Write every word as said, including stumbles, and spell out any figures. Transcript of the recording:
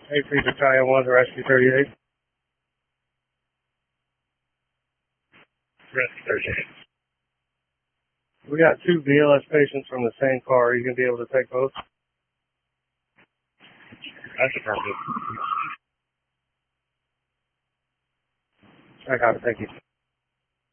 eight three Battalion one to Rescue thirty-eight. Rescue thirty-eight. We got two B L S patients from the same car. Are you going to be able to take both? That's affirmative. I got it. Thank you.